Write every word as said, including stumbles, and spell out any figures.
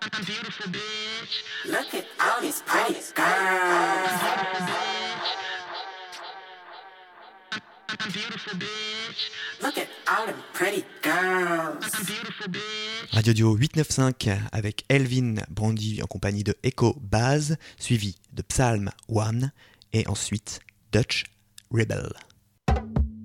Beautiful bitch. Look at all these pretty girls. Beautiful bitch. Look at all them pretty girls. Beautiful bitch. Radio Duo huit cent quatre-vingt-quinze avec Elvin Brandy en compagnie de Echo Baz, suivi de Psalm One et ensuite Dutch Rebel.